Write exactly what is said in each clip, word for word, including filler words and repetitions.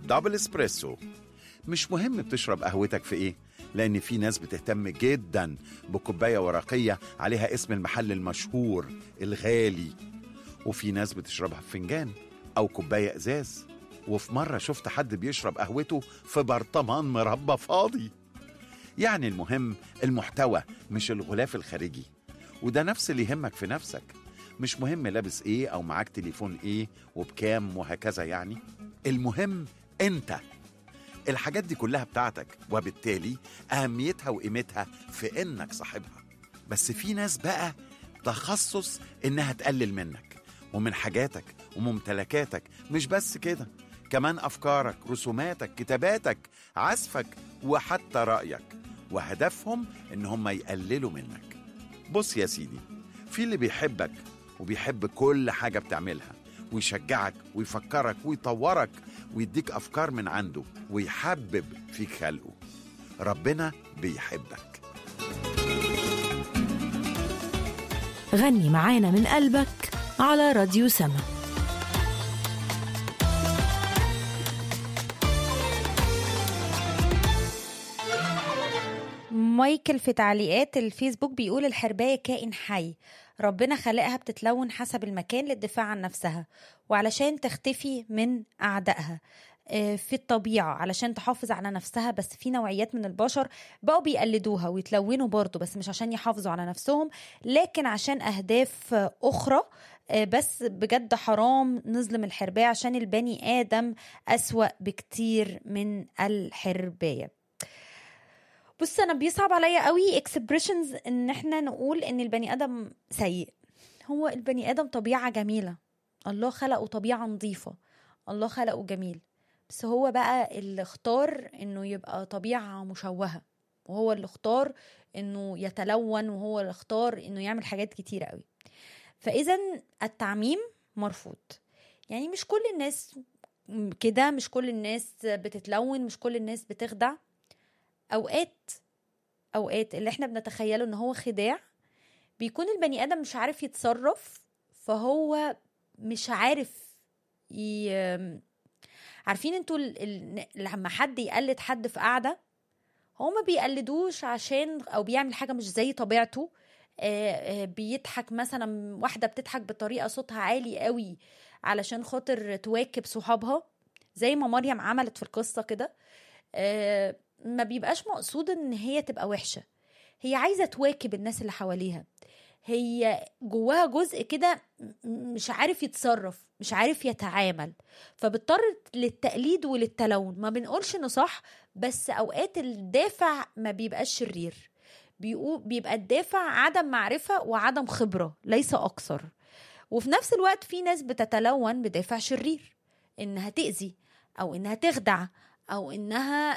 دبل اسبريسو. مش مهم بتشرب قهوتك في ايه، لأن في ناس بتهتم جدا بكوباية ورقية عليها اسم المحل المشهور الغالي، وفي ناس بتشربها في فنجان أو كوباية إزاز، وفي مرة شفت حد بيشرب قهوته في برطمان مربى فاضي. يعني المهم المحتوى مش الغلاف الخارجي، وده نفس اللي يهمك في نفسك. مش مهم لابس ايه أو معاك تليفون ايه وبكام وهكذا، يعني المهم انت. الحاجات دي كلها بتاعتك، وبالتالي أهميتها وقيمتها في إنك صاحبها. بس في ناس بقى تخصص إنها تقلل منك ومن حاجاتك وممتلكاتك. مش بس كده، كمان أفكارك، رسوماتك، كتاباتك، عزفك، وحتى رأيك، وهدفهم إن هم يقللوا منك. بص يا سيدي، في اللي بيحبك وبيحب كل حاجة بتعملها، ويشجعك ويفكرك ويطورك ويديك أفكار من عنده ويحبب فيك خلقه. ربنا بيحبك. غني معانا من قلبك على راديو سما. مايكل في تعليقات الفيسبوك بيقول الحرباية كائن حي، ربنا خلقها بتتلون حسب المكان للدفاع عن نفسها وعلشان تختفي من أعدائها في الطبيعة، علشان تحافظ على نفسها. بس في نوعيات من البشر بقوا بيقلدوها ويتلونوا برضو، بس مش عشان يحافظوا على نفسهم لكن عشان أهداف أخرى. بس بجد حرام نظلم الحرباية، عشان البني آدم أسوأ بكتير من الحرباية. بص، انا بيصعب عليا قوي اكسبريشنز ان احنا نقول ان البني ادم سيء. هو البني ادم طبيعة جميلة، الله خلقه طبيعة نظيفة، الله خلقه جميل، بس هو بقى اللي اختار انه يبقى طبيعة مشوهة، وهو اللي اختار انه يتلون، وهو اللي اختار انه يعمل حاجات كتيرة قوي. فاذا التعميم مرفوض. يعني مش كل الناس كده، مش كل الناس بتتلون، مش كل الناس بتخدع. اوقات اوقات اللي احنا بنتخيله ان هو خداع بيكون البني ادم مش عارف يتصرف، فهو مش عارف ي... عارفين انتوا ال... ال... لما حد يقلد حد في قعدة، هو ما بيقلدوش عشان او بيعمل حاجة مش زي طبيعته. آه آه بيضحك مثلا، واحدة بتضحك بطريقة صوتها عالي قوي علشان خاطر تواكب صحابها زي ما مريم عملت في القصة كده. آه ما بيبقاش مقصود ان هي تبقى وحشة، هي عايزة تواكب الناس اللي حواليها، هي جواها جزء كده مش عارف يتصرف، مش عارف يتعامل، فبضطر للتقليد وللتلون. ما بنقولش انه صح، بس اوقات الدافع ما بيبقاش شرير، بيبقى الدافع عدم معرفة وعدم خبرة ليس اكثر. وفي نفس الوقت في ناس بتتلون بدافع شرير، انها تأذي او انها تخدع او انها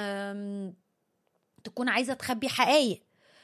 تكون عايزة تخبي حقائق.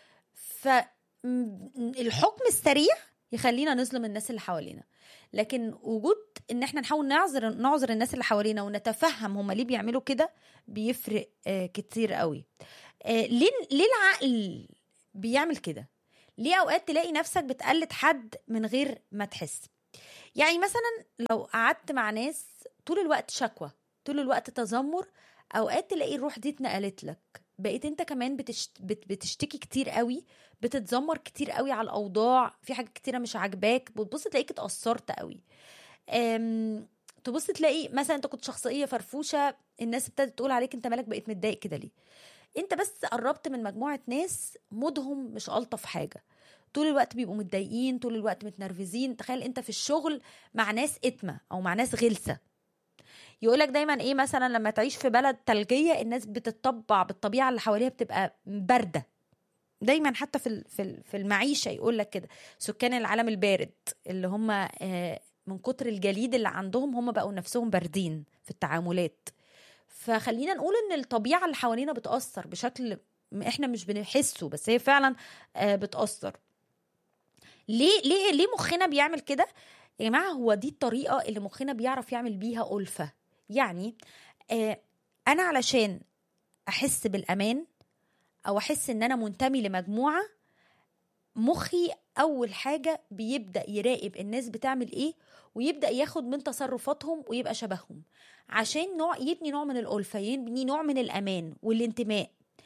فالحكم السريع يخلينا نظلم الناس اللي حوالينا، لكن وجود ان احنا نحاول نعذر نعذر الناس اللي حوالينا ونتفهم هم ليه بيعملوا كده بيفرق آه كتير قوي. آه ليه ليه العقل بيعمل كده؟ ليه اوقات تلاقي نفسك بتقلد حد من غير ما تحس؟ يعني مثلا لو قعدت مع ناس طول الوقت شكوى، طول الوقت تذمر، اوقات تلاقي الروح دي اتنقلت لك، بقيت انت كمان بتشت... بتشتكي كتير قوي، بتتذمر كتير قوي على الاوضاع، في حاجات كتيره مش عاجباك، بتبص تلاقيك اتأثرت قوي. أم... تبص تلاقي مثلا انت كنت شخصيه فرفوشه، الناس ابتدت تقول عليك انت مالك بقيت متضايق كده ليه؟ انت بس قربت من مجموعه ناس مودهم مش الطف حاجه، طول الوقت بيبقوا متضايقين، طول الوقت متنرفزين. تخيل انت في الشغل مع ناس اتمه او مع ناس غلسه، يقولك دايما ايه مثلا لما تعيش في بلد ثلجيه الناس بتتطبع بالطبيعه اللي حواليها بتبقى بارده دايما، حتى في في المعيشه يقولك كده سكان العالم البارد اللي هم من كتر الجليد اللي عندهم هم بقوا نفسهم باردين في التعاملات. فخلينا نقول ان الطبيعه اللي حوالينا بتأثر بشكل احنا مش بنحسه، بس هي فعلا بتأثر. ليه ليه ليه مخنا بيعمل كده يا جماعه؟ هو دي الطريقه اللي مخنا بيعرف يعمل بيها ألفة. يعني آه انا علشان احس بالامان او احس ان انا منتمي لمجموعه، مخي اول حاجه بيبدا يراقب الناس بتعمل ايه، ويبدا ياخد من تصرفاتهم ويبقى شبههم، عشان نوع يبني نوع من الألفة، يبني نوع من الأمان والانتماء.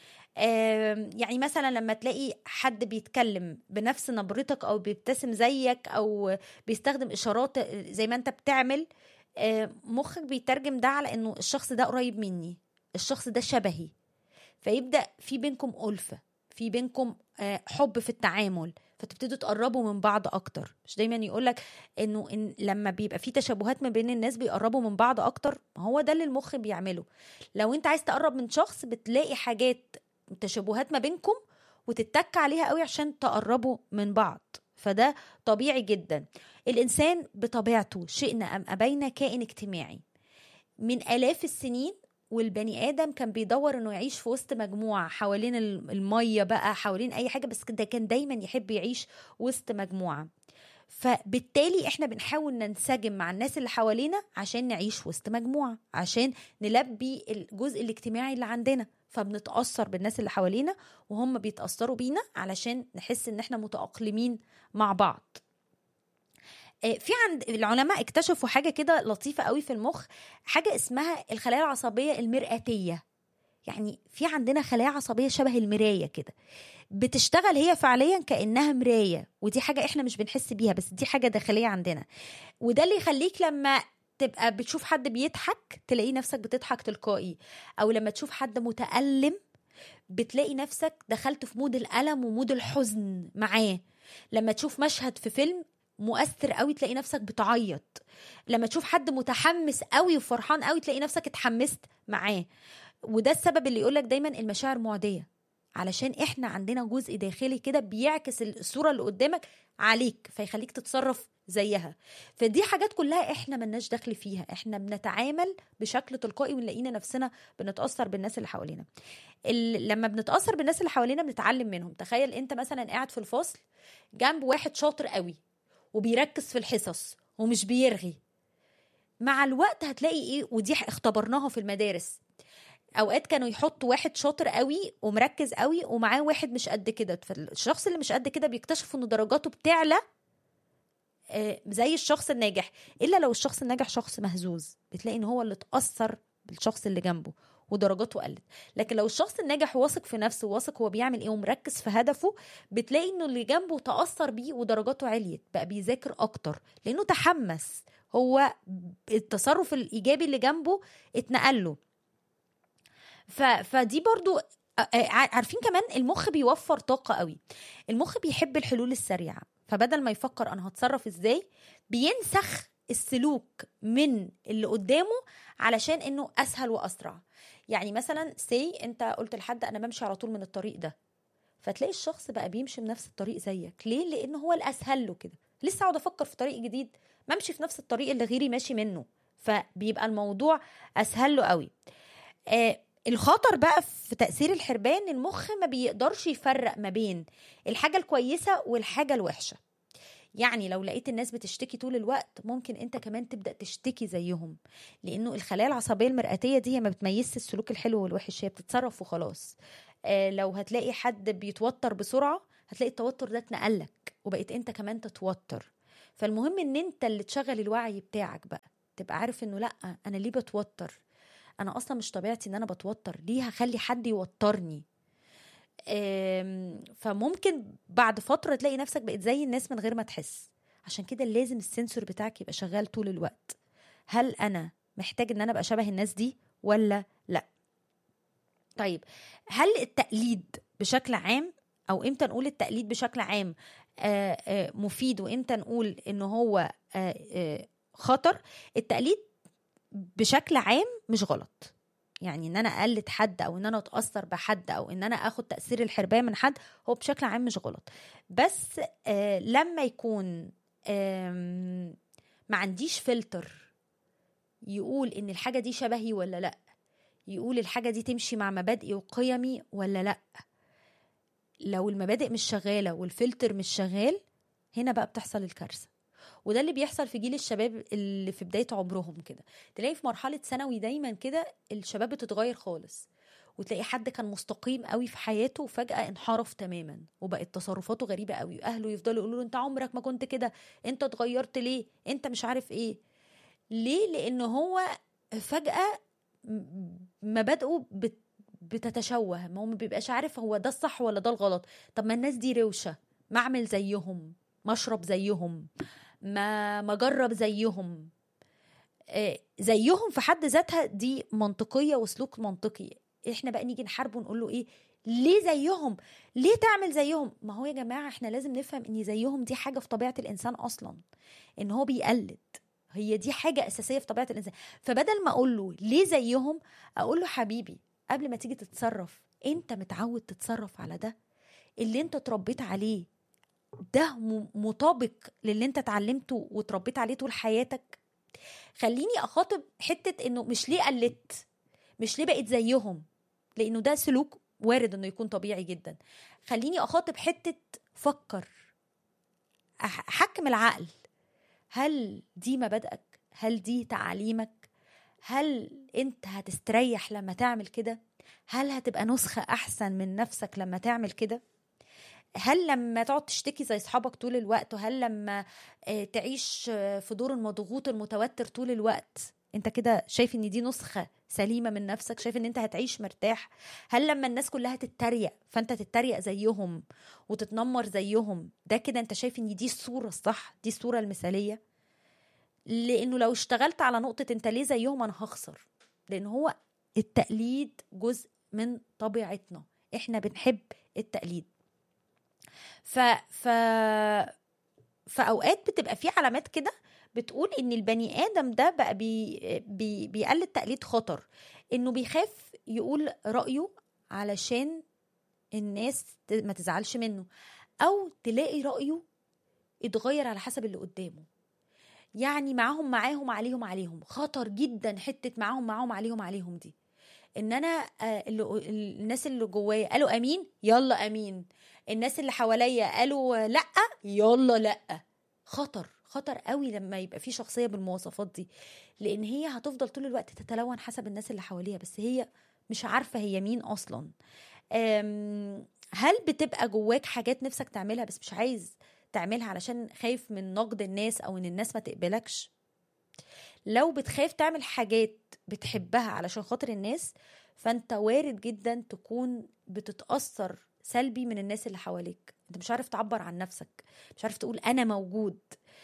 يعني مثلا لما تلاقي حد بيتكلم بنفس نبرتك او بيبتسم زيك او بيستخدم اشارات زي ما انت بتعمل، مخك بيترجم ده على انه الشخص ده قريب مني، الشخص ده شبهي، فيبدأ في بينكم ألفة، في بينكم حب في التعامل، فتبتدوا تقربوا من بعض اكتر. مش دايما يقولك انه إن لما بيبقى في تشابهات ما بين الناس بيقربوا من بعض اكتر؟ هو ده اللي المخ بيعمله. لو انت عايز تقرب من شخص بتلاقي حاجات تشابهات ما بينكم وتتك عليها قوي عشان تقربوا من بعض، فده طبيعي جدا. الإنسان بطبيعته شئنا أم أبينا كائن اجتماعي من آلاف السنين، والبني آدم كان بيدور إنه يعيش في وسط مجموعة حوالين المية بقى، حوالين أي حاجة، بس ده كان دايما يحب يعيش وسط مجموعة. فبالتالي احنا بنحاول ننسجم مع الناس اللي حوالينا عشان نعيش وسط مجموعة، عشان نلبي الجزء الاجتماعي اللي عندنا، فبنتأثر بالناس اللي حوالينا وهم بيتأثروا بينا علشان نحس ان احنا متأقلمين مع بعض. في عند العلماء اكتشفوا حاجة كده لطيفة قوي في المخ، حاجة اسمها الخلايا العصبية المرئتية. يعني في عندنا خلايا عصبية شبه المراية كده، بتشتغل هي فعليا كأنها مراية، ودي حاجة احنا مش بنحس بيها، بس دي حاجة داخلية عندنا. وده اللي يخليك لما تبقى بتشوف حد بيضحك تلاقي نفسك بتضحك تلقائي، او لما تشوف حد متألم بتلاقي نفسك دخلت في مود الألم ومود الحزن معاه. لما تشوف مشهد في فيلم مؤثر قوي تلاقي نفسك بتعيط. لما تشوف حد متحمس قوي وفرحان قوي تلاقي نفسك اتحمست معاه. وده السبب اللي يقولك دايما المشاعر معدية، علشان احنا عندنا جزء داخلي كده بيعكس الصورة اللي قدامك عليك فيخليك تتصرف زيها. فدي حاجات كلها احنا ملناش دخل فيها، احنا بنتعامل بشكل تلقائي ونلاقينا نفسنا بنتأثر بالناس اللي حوالينا. لما بنتأثر بالناس اللي حوالينا بنتعلم منهم. تخيل انت مثلا قاعد في الفصل جنب واحد شاطر قوي وبيركز في الحصص ومش بيرغي، مع الوقت هتلاقي ايه، ودي اختبرناها في المدارس، اوقات كانوا يحطوا واحد شاطر قوي ومركز قوي ومعاه واحد مش قد كده، فالشخص اللي مش قد كده بيكتشفوا ان درجاته بتعلى زي الشخص الناجح، الا لو الشخص الناجح شخص مهزوز بتلاقي ان هو اللي اتأثر بالشخص اللي جنبه ودرجاته قلت. لكن لو الشخص الناجح واثق في نفسه واثق هو بيعمل ايه ومركز في هدفه بتلاقي انه اللي جنبه تأثر بيه ودرجاته عليت، بقى بيذاكر اكتر لانه تحمس، هو التصرف الايجابي اللي جنبه اتنقل له. ف... فدي برضو عارفين كمان المخ بيوفر طاقة قوي. المخ بيحب الحلول السريعة، فبدل ما يفكر انا هتصرف ازاي بينسخ السلوك من اللي قدامه علشان انه اسهل واسرع. يعني مثلا سي انت قلت لحد انا بمشي على طول من الطريق ده، فتلاقي الشخص بقى بيمشي بنفس الطريق زيك. ليه؟ لانه هو الاسهل له كده. لسه اقعد افكر في طريق جديد؟ ما امشي في نفس الطريق اللي غيري ماشي منه، فبيبقى الموضوع اسهل له قوي. آه الخطر بقى في تأثير الحربان، المخ ما بيقدرش يفرق ما بين الحاجة الكويسة والحاجة الوحشة. يعني لو لقيت الناس بتشتكي طول الوقت ممكن انت كمان تبدأ تشتكي زيهم، لانه الخلايا العصبية المرئتية دي هي ما بتميزش السلوك الحلو والوحش، هي بتتصرف وخلاص. آه لو هتلاقي حد بيتوتر بسرعة هتلاقي التوتر ده اتنقلك وبقيت انت كمان تتوتر. فالمهم ان انت اللي تشغل الوعي بتاعك بقى، تبقى عارف انه لا انا ليه بتوتر، انا اصلا مش طبيعتي ان انا بتوتر، ليه هخلي حد يوترني؟ فممكن بعد فترة تلاقي نفسك بقيت زي الناس من غير ما تحس. عشان كده لازم السنسور بتاعك يبقى شغال طول الوقت. هل انا محتاج ان انا ابقى شبه الناس دي ولا لا؟ طيب هل التقليد بشكل عام، او امتى نقول التقليد بشكل عام آآ آآ مفيد وامتى نقول انه هو آآ خطر؟ التقليد بشكل عام مش غلط، يعني ان انا اقلد حد او ان انا اتاثر بحد او ان انا اخد تاثير الحربايه من حد هو بشكل عام مش غلط. بس آه لما يكون آه ما عنديش فلتر يقول ان الحاجه دي شبهي ولا لا، يقول الحاجه دي تمشي مع مبادئي وقيمي ولا لا. لو المبادئ مش شغاله والفلتر مش شغال هنا بقى بتحصل الكارثه. وده اللي بيحصل في جيل الشباب اللي في بداية عمرهم كده. تلاقي في مرحلة ثانوي دايما كده الشباب بتتغير خالص، وتلاقي حد كان مستقيم قوي في حياته وفجأة انحرف تماما وبقت تصرفاته غريبة قوي، اهله يفضلوا يقولوا له انت عمرك ما كنت كده، انت اتغيرت ليه، انت مش عارف ايه. ليه؟ لان هو فجأة مبادئه بت بتتشوه، ما هو ما بيبقاش عارف هو ده الصح ولا ده الغلط. طب ما الناس دي روشة، ما اعمل زيهم، ما اشرب زيهم، ما ما اجرب زيهم. آه زيهم في حد ذاتها دي منطقية وسلوك منطقي. احنا بقى نيجي نحاربه ونقول له ايه؟ ليه زيهم؟ ليه تعمل زيهم؟ ما هو يا جماعة احنا لازم نفهم ان زيهم دي حاجة في طبيعة الانسان اصلا، ان هو بيقلد، هي دي حاجة اساسية في طبيعة الانسان. فبدل ما اقول له ليه زيهم، اقول له حبيبي قبل ما تيجي تتصرف انت متعود تتصرف على ده، اللي انت اتربيت عليه ده مطابق للي انت اتعلمته وتربيت عليه طول حياتك. خليني اخاطب حتة انه مش ليه قلدت، مش ليه بقيت زيهم، لانه ده سلوك وارد انه يكون طبيعي جدا. خليني اخاطب حتة فكر، حكم العقل، هل دي مبادئك؟ هل دي تعاليمك؟ هل انت هتستريح لما تعمل كده؟ هل هتبقى نسخة احسن من نفسك لما تعمل كده؟ هل لما تقعد تشتكي زي اصحابك طول الوقت، وهل لما تعيش في دور المضغوط المتوتر طول الوقت انت كده شايف ان دي نسخة سليمة من نفسك؟ شايف ان انت هتعيش مرتاح؟ هل لما الناس كلها تتريق فانت تتريق زيهم وتتنمر زيهم، ده كده انت شايف ان دي الصورة الصح، دي الصورة المثالية؟ لانه لو اشتغلت على نقطة انت ليه زيهم انا هخسر، لان هو التقليد جزء من طبيعتنا، احنا بنحب التقليد. ف ف فاوقات بتبقى في علامات كده بتقول ان البني ادم ده بقى بي بي بيقلد تقليد خطر، انه بيخاف يقول رايه علشان الناس ما تزعلش منه، او تلاقي رايه اتغير على حسب اللي قدامه. يعني معاهم معاهم عليهم عليهم، خطر جدا حته معاهم معاهم عليهم عليهم دي. ان انا اللي الناس اللي جوايا قالوا امين يلا امين، الناس اللي حواليا قالوا لا يلا لا. خطر خطر قوي لما يبقى في شخصيه بالمواصفات دي، لان هي هتفضل طول الوقت تتلون حسب الناس اللي حواليها، بس هي مش عارفه هي مين اصلا. هل بتبقى جواك حاجات نفسك تعملها بس مش عايز تعملها علشان خايف من نقد الناس او ان الناس ما تقبلكش؟ لو بتخاف تعمل حاجات بتحبها علشان خاطر الناس، فانت وارد جدا تكون بتتأثر سلبي من الناس اللي حواليك. انت مش عارف تعبر عن نفسك، مش عارف تقول انا موجود.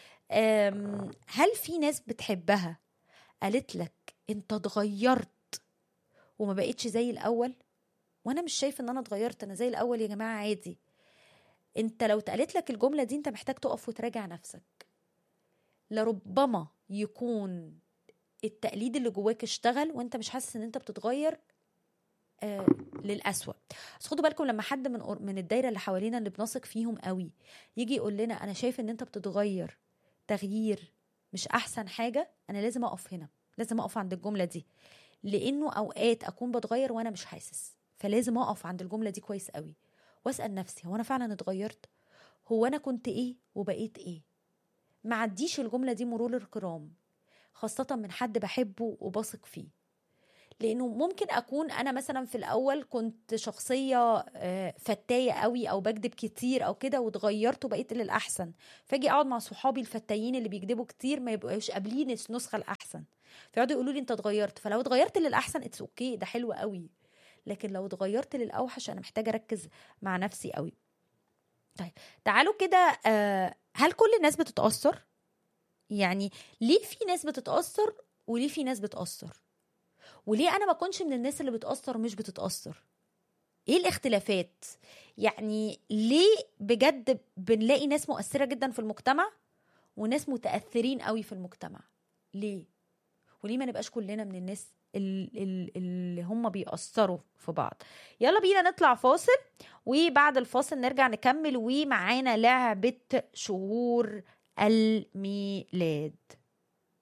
هل في ناس بتحبها قالت لك انت اتغيرت وما بقيتش زي الاول؟ وانا مش شايف ان انا اتغيرت، انا زي الاول يا جماعة عادي. انت لو اتقالت لك الجملة دي انت محتاج تقف وتراجع نفسك. لربما يكون التقليد اللي جواك اشتغل وانت مش حاسس ان انت بتتغير آه للأسوأ. بس خدوا بالكم لما حد من من الدايره اللي حوالينا اللي بنثق فيهم قوي يجي يقول لنا انا شايف ان انت بتتغير تغيير مش احسن حاجه، انا لازم اقف هنا، لازم اقف عند الجمله دي، لانه اوقات اكون بتغير وانا مش حاسس. فلازم اقف عند الجمله دي كويس قوي واسال نفسي هو انا فعلا اتغيرت؟ هو انا كنت ايه وبقيت ايه؟ ما عديش الجمله دي مرور الكرام، خاصه من حد بحبه وبثق فيه. لانه ممكن اكون انا مثلا في الاول كنت شخصيه فتايه قوي او بكذب كتير او كده، واتغيرت وبقيت للاحسن، فاجي اقعد مع صحابي الفتايين اللي بيكذبوا كتير ما يبقوش قابلين النسخه الاحسن، فيقعدوا يقولوا لي انت اتغيرت. فلو اتغيرت للاحسن اتس اوكي، ده حلو قوي. لكن لو اتغيرت للاوحش انا محتاجه اركز مع نفسي قوي. طيب تعالوا كده، هل كل الناس بتتاثر؟ يعني ليه في ناس بتتاثر وليه في ناس بتاثر؟ وليه انا ما كنش من الناس اللي بتأثر مش بتتأثر؟ ايه الاختلافات؟ يعني ليه بجد بنلاقي ناس مؤثرة جدا في المجتمع وناس متأثرين قوي في المجتمع؟ ليه؟ وليه ما نبقاش كلنا من الناس اللي هم بيأثروا في بعض؟ يلا بينا نطلع فاصل، وبعد الفاصل نرجع نكمل، ومعانا لعبة شهور الميلاد.